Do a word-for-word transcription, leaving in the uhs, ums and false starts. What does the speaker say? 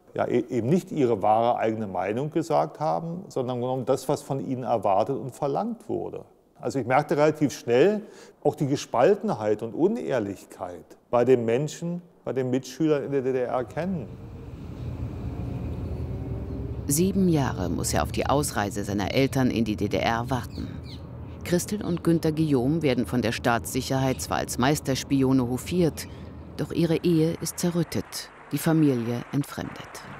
ja, eben nicht ihre wahre eigene Meinung gesagt haben, sondern genommen das, was von ihnen erwartet und verlangt wurde. Also ich merkte relativ schnell auch die Gespaltenheit und Unehrlichkeit bei den Menschen, bei den Mitschülern in der D D R kennen. Sieben Jahre muss er auf die Ausreise seiner Eltern in die D D R warten. Christel und Günter Guillaume werden von der Staatssicherheit zwar als Meisterspione hofiert, doch ihre Ehe ist zerrüttet, die Familie entfremdet.